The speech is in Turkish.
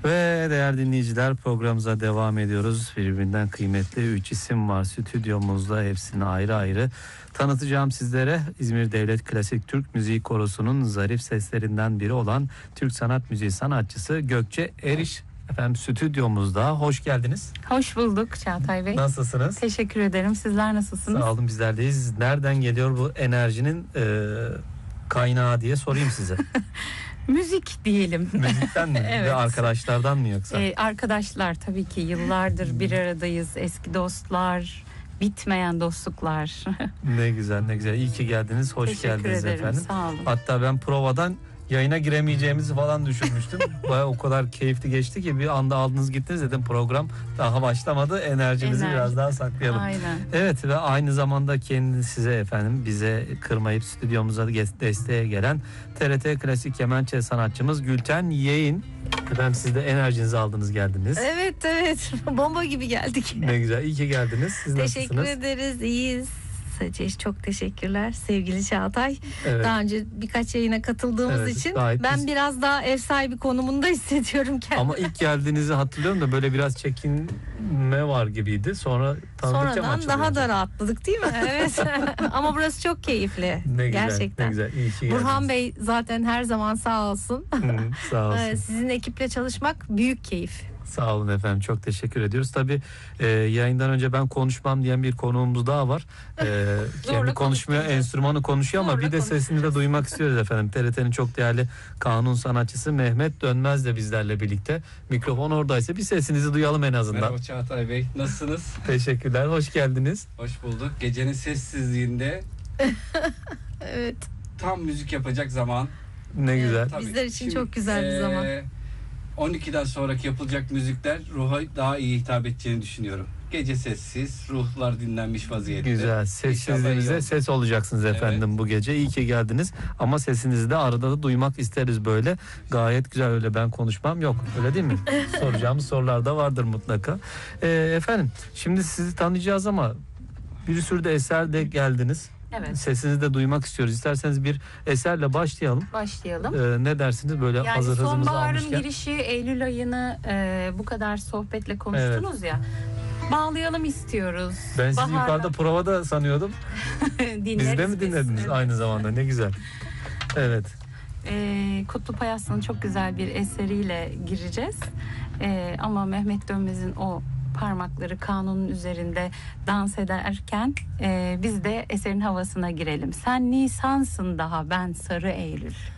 Ve değerli dinleyiciler, programımıza devam ediyoruz. Birbirinden kıymetli 3 isim var stüdyomuzda. Hepsini ayrı ayrı tanıtacağım sizlere. İzmir Devlet Klasik Türk Müziği Korosu'nun zarif seslerinden biri olan Türk sanat müziği sanatçısı Gökçe Eriş efendim stüdyomuzda. Hoş geldiniz. Hoş bulduk Çağatay Bey. Nasılsınız? Teşekkür ederim. Sizler nasılsınız? Sağ olun, bizlerdeyiz. Nereden geliyor bu enerjinin kaynağı diye sorayım size. Müzik diyelim. Müzikten mi? Evet. Ve arkadaşlardan mı yoksa? Arkadaşlar tabii ki yıllardır bir aradayız. Eski dostlar, bitmeyen dostluklar. Ne güzel, ne güzel. İyi ki geldiniz. Hoş Teşekkür geldiniz ederim. efendim. Sağ olun. Hatta ben provadan yayına giremeyeceğimizi falan düşünmüştüm. Bayağı o kadar keyifli geçti ki bir anda aldınız gittiniz, dedim program daha başlamadı. Enerjimizi biraz daha saklayalım. Aynen. Evet, ve aynı zamanda kendi size efendim bize kırmayıp stüdyomuza desteğe gelen TRT Klasik Kemençe sanatçımız Gülten Yeğin. Efendim siz de enerjinizi aldınız geldiniz. Evet bomba gibi geldik. Ne güzel, iyi ki geldiniz. Siz Teşekkür nasılsınız? ederiz, iyiyiz. Çok teşekkürler sevgili Çağatay. Evet. Daha önce birkaç yayına katıldığımız Evet, için gayet ben biz- biraz daha ev sahibi konumunda hissediyorum kendimi. Ama ilk geldiğinizi hatırlıyorum da böyle biraz çekinme var gibiydi. Sonra tanıdıkça mı Sonradan açılıyor? daha da rahatladık değil mi? Evet. Ama burası çok keyifli. Ne güzel, Gerçekten. ne güzel. İyi ki Burhan geldiniz. Bey zaten her zaman sağ olsun. Sağ olsun. Sizin ekiple çalışmak büyük keyif. Sağ olun efendim. Çok teşekkür ediyoruz. Tabii yayından önce ben konuşmam diyen bir konuğumuz daha var. Kendi konuşmuyor, konuşturacağız. enstrümanı konuşuyor ama Zorla bir de sesini de konuşturacağız. duymak istiyoruz efendim. TRT'nin çok değerli kanun sanatçısı Mehmet Dönmez de bizlerle birlikte. Mikrofon oradaysa bir sesinizi duyalım en azından. Merhaba Çağatay Bey, nasılsınız? Teşekkürler. Hoş geldiniz. Hoş bulduk. Gecenin sessizliğinde Evet. tam müzik yapacak zaman. Ne güzel. Tabii. Bizler için çok güzel bir zaman. 12'den sonraki yapılacak müzikler ruha daha iyi hitap edeceğini düşünüyorum. Gece sessiz, ruhlar dinlenmiş vaziyette. Güzel. İnşallah iyi Sessizliğimize olur. ses olacaksınız efendim bu gece. İyi ki geldiniz. Ama sesinizi de arada da duymak isteriz böyle. Gayet güzel, öyle ben konuşmam yok. Öyle değil mi? Soracağımız sorular da vardır mutlaka. Efendim şimdi sizi tanıyacağız ama bir sürü de eser de geldiniz. Evet. Sesinizi de duymak istiyoruz. İsterseniz bir eserle başlayalım. Başlayalım. Ne dersiniz böyle Yani hazır hızımızı sonbaharın almışken? girişi, Eylül ayını bu kadar sohbetle konuştunuz ya. Bağlayalım istiyoruz. Ben sizi Baharda yukarıda provada sanıyordum. dinleriz Biz de mi biz. dinlediniz Evet. aynı zamanda? Ne güzel. Evet. Kutlu Payaslı'nın çok güzel bir eseriyle gireceğiz. Ama Mehmet Dönmez'in o parmakları kanunun üzerinde dans ederken biz de eserin havasına girelim. Sen Nisan'sın daha, ben Sarı Eylül.